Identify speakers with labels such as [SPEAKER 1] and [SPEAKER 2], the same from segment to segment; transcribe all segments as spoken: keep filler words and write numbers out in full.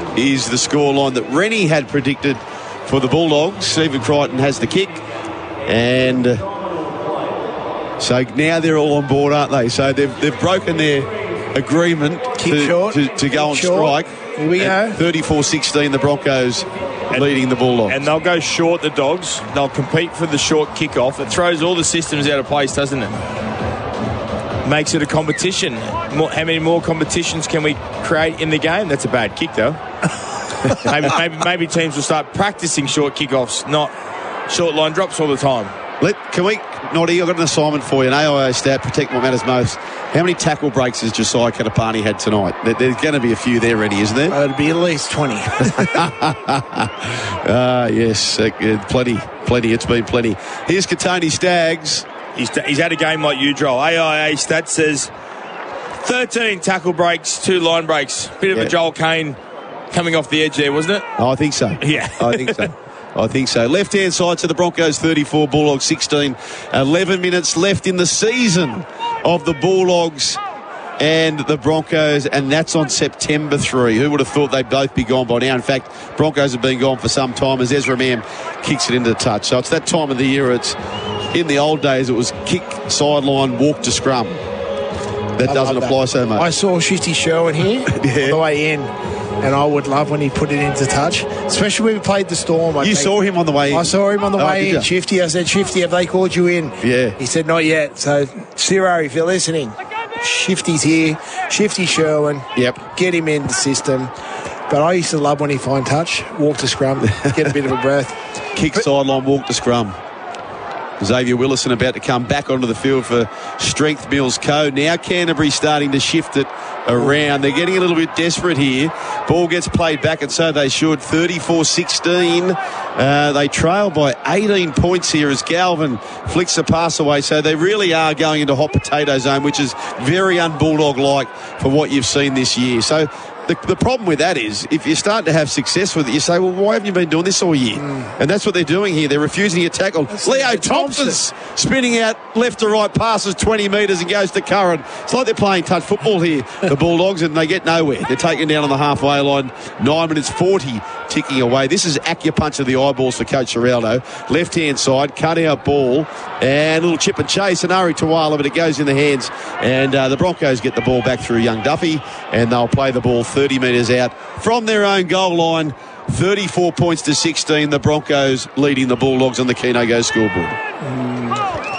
[SPEAKER 1] is the scoreline that Rennie had predicted for the Bulldogs. Stephen Crichton has the kick. And uh, so now they're all on board, aren't they? So they've, they've broken their agreement to,
[SPEAKER 2] short.
[SPEAKER 1] to, to go on
[SPEAKER 2] short.
[SPEAKER 1] strike.
[SPEAKER 2] Here we go.
[SPEAKER 1] thirty-four sixteen, the Broncos and, leading the Bulldogs.
[SPEAKER 3] And they'll go short, the Dogs. They'll compete for the short kickoff. It throws all the systems out of place, doesn't it? Makes it a competition. More, how many more competitions can we create in the game? That's a bad kick, though. maybe, maybe, maybe teams will start practicing short kickoffs, not short line drops all the time.
[SPEAKER 1] Let, can we, Noddy, I've got an assignment for you. An A I O stat, protect what matters most. How many tackle breaks has Josiah Katapani had tonight? There, there's going to be a few there, Eddie, isn't there?
[SPEAKER 2] Uh, it'll be at least twenty.
[SPEAKER 1] Ah, uh, yes, uh, plenty, plenty. It's been plenty. Here's Katoni Staggs.
[SPEAKER 3] He's, he's had a game like you, Joel. A I A stat says thirteen tackle breaks, two line breaks. Bit of yeah. a Joel Kane coming off the edge there, wasn't it?
[SPEAKER 1] Oh, I think so.
[SPEAKER 3] Yeah.
[SPEAKER 1] I think so. I think so. Left-hand side to the Broncos, thirty-four, Bulldogs sixteen. eleven minutes left in the season of the Bulldogs and the Broncos, and that's on September third. Who would have thought they'd both be gone by now? In fact, Broncos have been gone for some time as Ezra Mam kicks it into touch. So it's that time of the year. It's in the old days, it was kick, sideline, walk to scrum. That I doesn't apply that. so much.
[SPEAKER 2] I saw Shifty Sherwin here
[SPEAKER 1] yeah.
[SPEAKER 2] on the way in. And I would love when he put it into touch, especially when we played the Storm. I
[SPEAKER 1] you
[SPEAKER 2] think.
[SPEAKER 1] saw him on the way in?
[SPEAKER 2] I saw him on the
[SPEAKER 1] oh,
[SPEAKER 2] way in, Shifty. I said, Shifty, have they called you in?
[SPEAKER 1] Yeah.
[SPEAKER 2] He said, not yet. So, Ciro, if you're listening, Shifty's here. Shifty Sherwin.
[SPEAKER 1] Yep.
[SPEAKER 2] Get him in the system. But I used to love when he find touch, walk to scrum, get a bit of a breath.
[SPEAKER 1] Kick, but, sideline, walk to scrum. Xavier Willison about to come back onto the field for Strength Mills Co. Now Canterbury starting to shift it around. They're getting a little bit desperate here. Ball gets played back, and so they should. thirty-four sixteen. Uh, they trail by eighteen points here as Galvin flicks the pass away. So they really are going into hot potato zone, which is very un-Bulldog-like for what you've seen this year. So The, the problem with that is, if you're starting to have success with it, you say, well, why haven't you been doing this all year? Mm. And that's what they're doing here. They're refusing to tackle. That's Leo Thompson's spinning out left to right, passes twenty metres and goes to Curran. It's like they're playing touch football here, the Bulldogs, and they get nowhere. They're taken down on the halfway line. nine minutes forty ticking away. This is acupuncture of the eyeballs for Coach Ciraldo. Left-hand side, cut out ball, and a little chip and chase, and Ari Tawala, but it goes in the hands. And uh, the Broncos get the ball back through young Duffy, and they'll play the ball thirty metres out from their own goal line. thirty-four points to sixteen. The Broncos leading the Bulldogs on the Keno Go scoreboard.
[SPEAKER 3] Mm.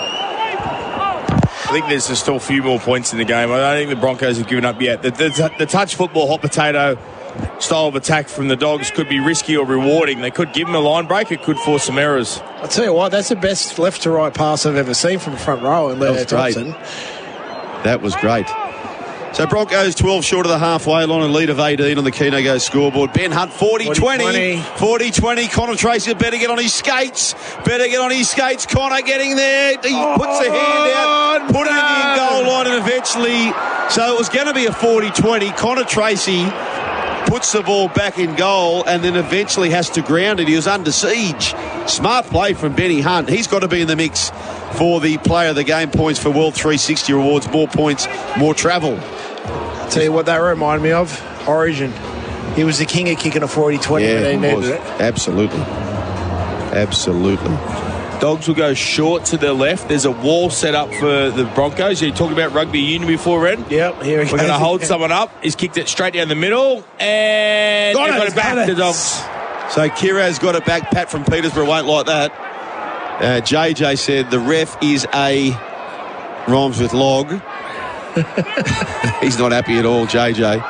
[SPEAKER 3] I think there's still a few more points in the game. I don't think the Broncos have given up yet. The, the, the touch football, hot potato style of attack from the Dogs could be risky or rewarding. They could give them a line break. It could force some errors.
[SPEAKER 2] I'll tell you what, that's the best left to right pass I've ever seen from the front row. And Leo Thompson.
[SPEAKER 1] That was great. So Broncos twelve short of the halfway line, a lead of eighteen on the Keno Go scoreboard. Ben Hunt forty twenty. forty twenty. Connor Tracy better get on his skates. Better get on his skates. Connor getting there. He oh, puts the hand out, put no. it in the goal line, and eventually, so it was going to be a forty twenty. Connor Tracy puts the ball back in goal and then eventually has to ground it. He was under siege. Smart play from Benny Hunt. He's got to be in the mix for the player of the game points for World three sixty Rewards. More points, more travel.
[SPEAKER 2] I'll tell you what that reminded me of. Origin. He was the king of kicking a forty twenty
[SPEAKER 1] yeah,
[SPEAKER 2] when they needed it.
[SPEAKER 1] Absolutely. Absolutely.
[SPEAKER 3] Dogs will go short to the left. There's a wall set up for the Broncos. You talked about rugby union before, Red?
[SPEAKER 2] Yep, here we
[SPEAKER 3] We're
[SPEAKER 2] go.
[SPEAKER 3] going to hold someone up. He's kicked it straight down the middle, and
[SPEAKER 2] got,
[SPEAKER 3] they've
[SPEAKER 2] it,
[SPEAKER 3] got it back.
[SPEAKER 2] got it.
[SPEAKER 3] The Dogs.
[SPEAKER 1] So Kiraz got it back. Pat from Peterborough won't like that. Uh, J J said the ref is a rhymes with log. He's not happy at all, J J.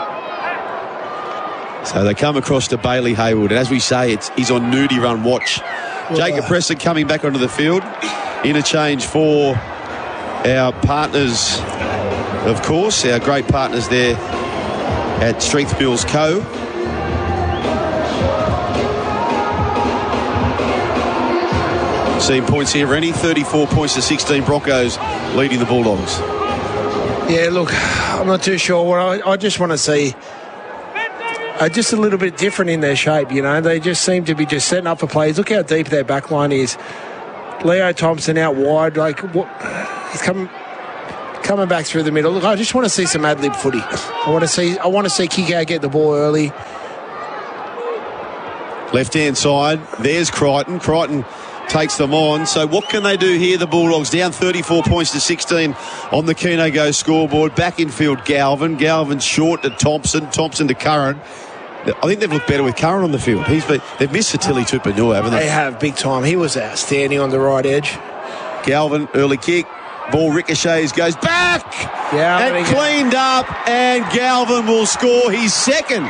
[SPEAKER 1] So they come across to Bailey Hayward, and as we say, it's he's on nudie run watch. Well, Jacob uh, Preston coming back onto the field. Interchange for our partners, of course, our great partners there at Strength Mills Co. Seeing points here, Rennie. thirty-four points to sixteen. Broncos leading the Bulldogs.
[SPEAKER 2] Yeah, look, I'm not too sure. What I, I just want to see are just a little bit different in their shape, you know. They just seem to be just setting up for plays. Look how deep their back line is. Leo Thompson out wide, like what, he's coming coming back through the middle. Look, I just want to see some ad-lib footy. I want to see I want to see Kiko get the ball early.
[SPEAKER 1] Left-hand side, there's Crichton. Crichton takes them on. So what can they do here, the Bulldogs? Down thirty-four points to sixteen on the Keno Go scoreboard. Back in field, Galvin. Galvin short to Thompson. Thompson to Curran. I think they've looked better with Curran on the field. He's been, they've missed Satili Tupanua, haven't they?
[SPEAKER 2] They have, big time. He was outstanding on the right edge.
[SPEAKER 1] Galvin, early kick. Ball ricochets, goes back.
[SPEAKER 2] Yeah,
[SPEAKER 1] and cleaned up, and Galvin will score his second.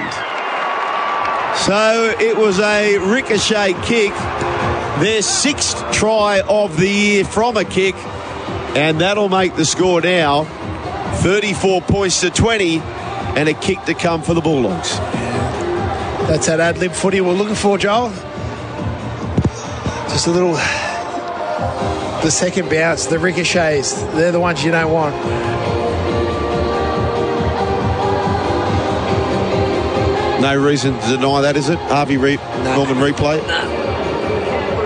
[SPEAKER 1] So it was a ricochet kick. Their sixth try of the year from a kick, and that'll make the score now thirty-four points to twenty, and a kick to come for the Bulldogs.
[SPEAKER 2] That's that ad-lib footy we're looking for, Joel. Just a little... The second bounce, the ricochets, they're the ones you don't want.
[SPEAKER 1] No reason to deny that, is it? Harvey Re-
[SPEAKER 2] no.
[SPEAKER 1] Norman replay?
[SPEAKER 2] No.